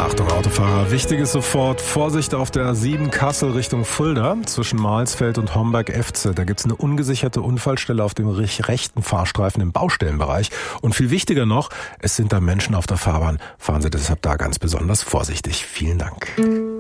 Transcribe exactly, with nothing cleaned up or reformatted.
Achtung Autofahrer, wichtig ist sofort Vorsicht auf der A sieben Kassel Richtung Fulda zwischen Mahlsfeld und Homberg-Efze. Da gibt's eine ungesicherte Unfallstelle auf dem rechten Fahrstreifen im Baustellenbereich. Und viel wichtiger noch, es sind da Menschen auf der Fahrbahn. Fahren Sie deshalb da ganz besonders vorsichtig. Vielen Dank.